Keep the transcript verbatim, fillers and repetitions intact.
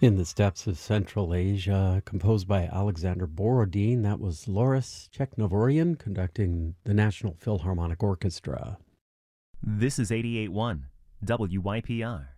In the Steppes of Central Asia, composed by Alexander Borodin. That was Loris Cheknovorian conducting the National Philharmonic Orchestra. This is eighty-eight point one W Y P R.